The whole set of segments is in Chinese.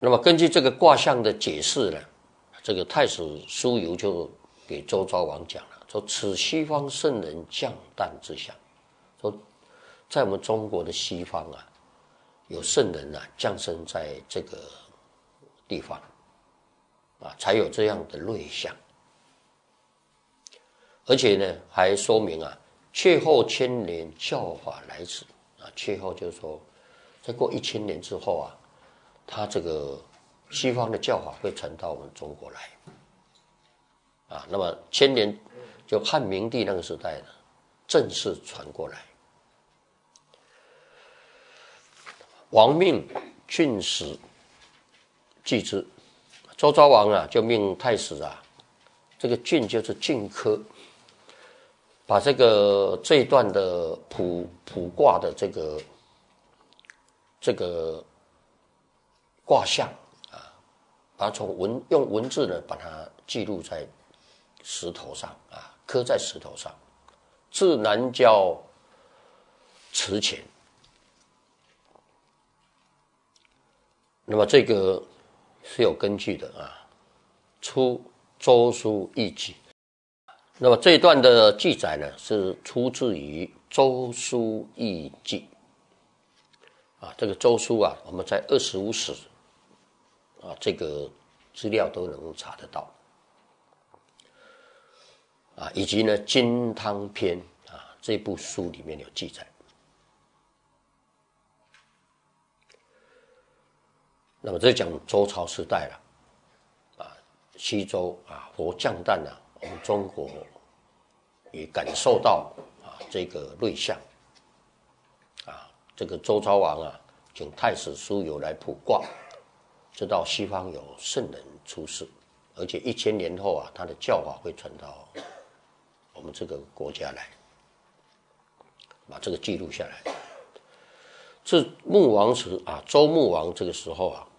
那么根据这个卦象的解释呢，这个太史书游就给周昭王讲了，说此西方圣人降诞之象，说在我们中国的西方啊，有圣人啊降生在这个地方啊，才有这样的瑞象。而且呢，还说明啊，却后千年教法来此啊，却后就是说，再过1000年之后啊，他这个西方的教法会传到我们中国来啊。那么1000年就汉明帝那个时代呢，正式传过来。王命郡史记之，周昭王啊就命太史啊，这个郡就是郡科，把这一段的卜卦的这个卦象啊，把它用文字呢把它记录在石头上啊，刻在石头上，至南郊祠前。那么这个是有根据的啊，出《周书易记》。那么这一段的记载呢，是出自于《周书易记》啊。这个周书啊，我们在25史啊，这个资料都能查得到啊，以及呢《金汤篇》啊这部书里面有记载。那么这讲周朝时代了啊，西周啊佛降诞啊，我们中国也感受到啊这个瑞象啊，这个周昭王啊请太史书游来卜卦，知道西方有圣人出世，而且1000年后啊，他的教法会传到我们这个国家来，把这个记录下来。自穆王时啊，周穆王这个时候啊，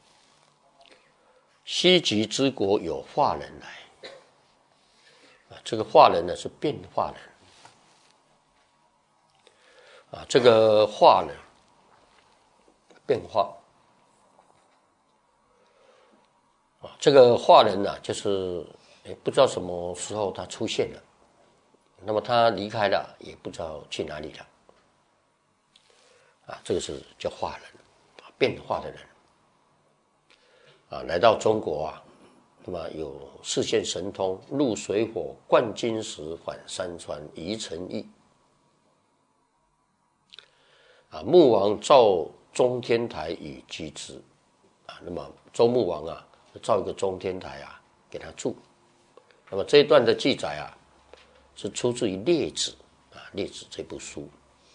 西极之国有化人来啊，这个化人呢是变化人啊，这个化呢变化啊，这个化人呢就是不知道什么时候他出现了，那么他离开了也不知道去哪里了啊，这个是叫化人啊，变化的人啊，来到中国啊，那么有视线神通，入水火，贯金石，反山川，移城邑啊。穆王造中天台以居之啊，那么周穆王啊造一个中天台啊给他住。那么这一段的记载啊，是出自于《列子》啊，《列子》这部书。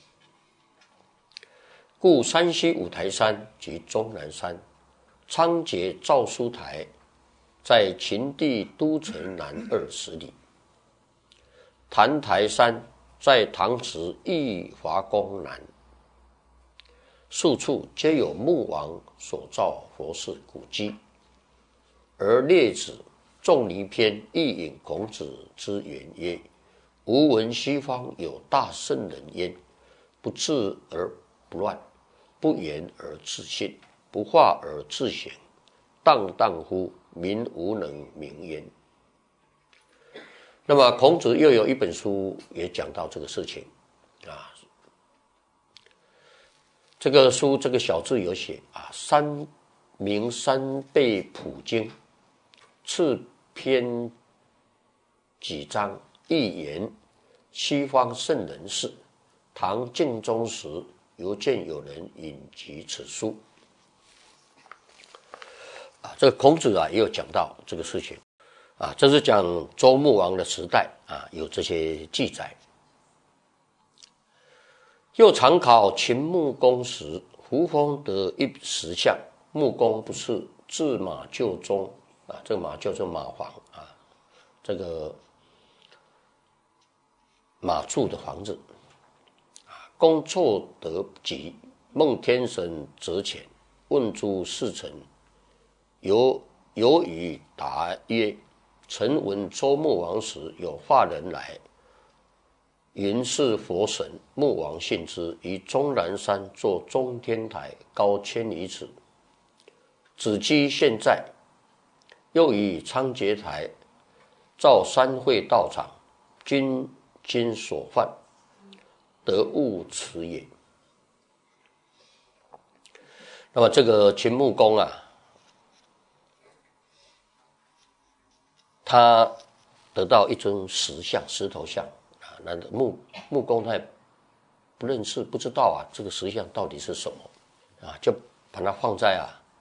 故山西五台山及终南山，仓颉造书台，在秦地都城南20里。坛台山在唐池义华宫南，数处皆有穆王所造佛寺古迹。而列子仲尼篇亦引孔子之言曰：吾闻西方有大圣人焉，不治而不乱，不言而自信，不化而自显，荡荡乎民无能名焉。那么孔子又有一本书也讲到这个事情啊，这个书这个小字有写啊，三倍普经，次篇几章，一言西方圣人事。唐敬宗时，犹见有人引及此书啊，这个孔子啊也有讲到这个事情啊，这是讲周穆王的时代啊，有这些记载。又常考秦穆公时，胡风得一石像，穆公不是，至马厩中啊，这个马厩是马房啊，这个马住的房子啊，公错得吉，孟天神则遣，问诸侍臣，有语答曰：臣闻周穆王时，有化人来，云是佛神。穆王信之，于终南山作中天台，高1000余尺， 子机现在，又以仓颉台造三会道场，君今所犯，得物此也。那么这个秦穆公啊，他得到一尊石像、石头像啊，那穆公他也不认识、不知道啊，这个石像到底是什么啊，就把它放在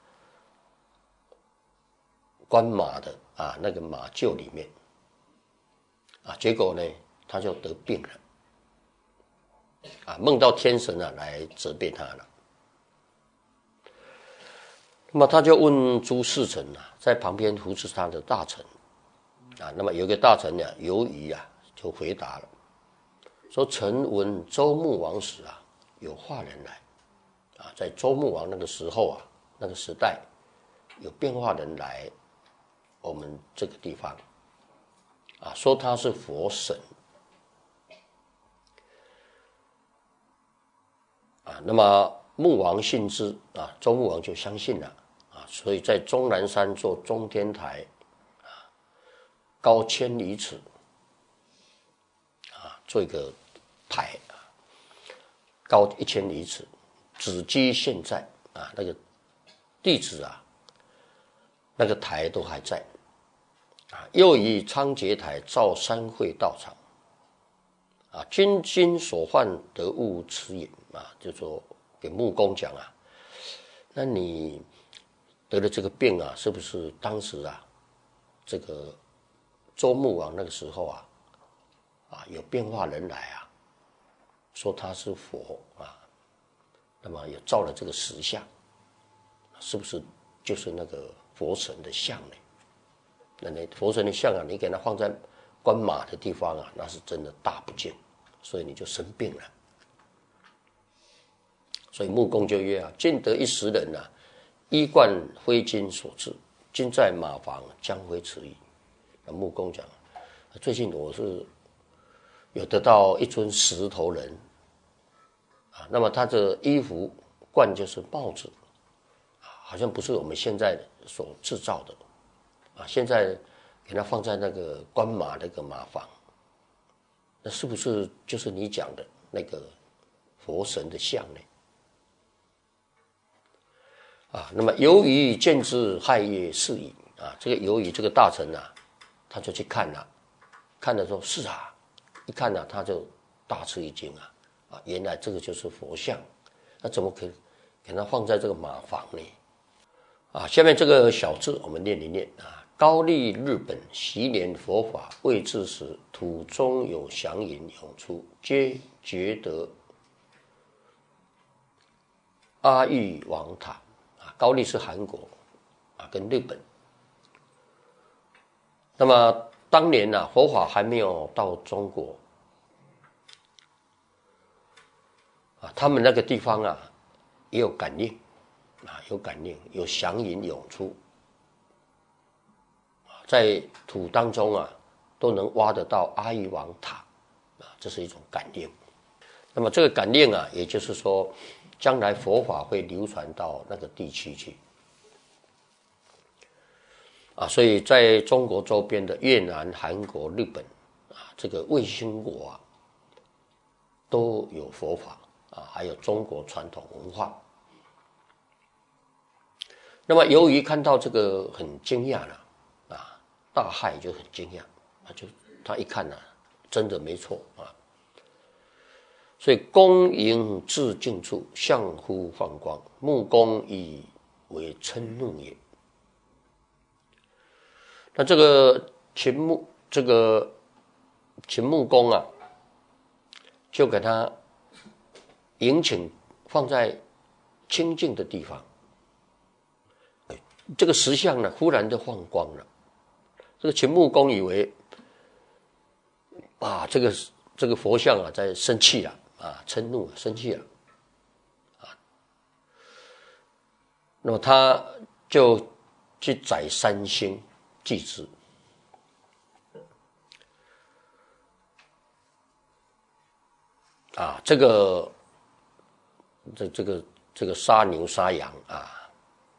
关马的那个马厩里面啊，结果呢，他就得病了啊，梦到天神来责备他了。那么他就问诸侍臣在旁边扶持他的大臣啊，那么有一个大臣由于就回答了，说臣闻周穆王时有化人来啊，在周穆王那个时候那个时代有变化人来我们这个地方啊，说他是佛神啊，那么穆王信之啊，周穆王就相信了啊，所以在终南山做中天台啊，高1000里尺啊，做一个台高1000里尺，子机现在啊，那个地址那个台都还在啊，又以仓颉台造三会道场啊，君今所患得物此也啊，就说给穆公讲那你得了这个病是不是当时这个周穆王那个时候有变化人来说他是佛那么也造了这个石像，是不是就是那个佛神的像呢？那佛神的像你给它放在关马的地方那是真的大不敬，所以你就生病了。所以穆公就曰尽得一时人衣冠灰金所致，今在马房，将非此矣。那穆公讲，最近我是有得到一尊石头人那么他的衣服冠就是帽子好像不是我们现在所制造的现在给它放在那个关马那个马房，那是不是就是你讲的那个佛神的像呢？那么由于见之害业是矣这个由于这个大臣他就去看了，看了说是一看他就大吃一惊原来这个就是佛像，那怎么可以给它放在这个马房呢？下面这个小字我们念一念高丽日本习年佛法未至时，土中有祥云涌出，皆觉得阿育王塔高丽是韩国跟日本。那么当年佛法还没有到中国他们那个地方也有感应有感应，有祥云涌出在土当中都能挖得到阿育王塔这是一种感应。那么这个感应也就是说将来佛法会流传到那个地区去所以在中国周边的越南、韩国、日本这个卫星国都有佛法还有中国传统文化。那么由于看到这个很惊讶了大骇就很惊讶他一看真的没错所以公迎至境处，相乎放光，穆公以为嗔怒也。那这个秦穆公就给他迎请放在清净的地方，这个石像忽然就放光了。这个秦穆公以为这个佛像在生气了嗔怒生气了那么他就去宰3星祭之这个杀牛杀羊